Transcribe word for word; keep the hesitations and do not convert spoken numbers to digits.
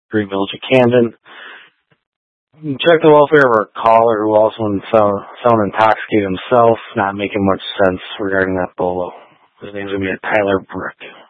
Green Village of Camden. Check the welfare of our caller, who also found, found intoxicated himself, not making much sense regarding that bolo. His name's going to be Tyler Brick.